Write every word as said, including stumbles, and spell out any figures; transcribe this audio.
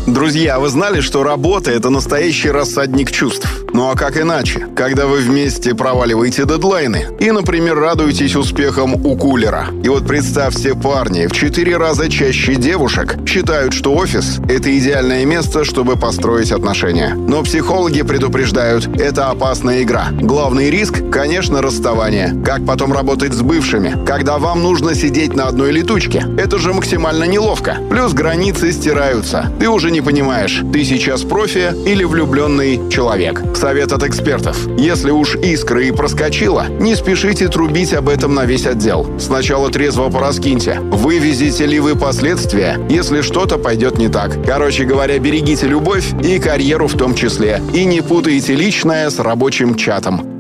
Друзья, вы знали, что работа – это настоящий рассадник чувств? Ну а как иначе, когда вы вместе проваливаете дедлайны и, например, радуетесь успехам у кулера. И вот представьте, парни в четыре раза чаще девушек считают, что офис – это идеальное место, чтобы построить отношения. Но психологи предупреждают, это опасная игра. Главный риск – конечно, расставание. Как потом работать с бывшими, когда вам нужно сидеть на одной летучке? Это же максимально неловко. Плюс границы стираются. Ты уже не понимаешь, ты сейчас профи или влюбленный человек. Совет от экспертов. Если уж искра и проскочила, не спешите трубить об этом на весь отдел. Сначала трезво пораскиньте. Вывезете ли вы последствия, если что-то пойдет не так? Короче говоря, берегите любовь и карьеру в том числе. И не путайте личное с рабочим чатом.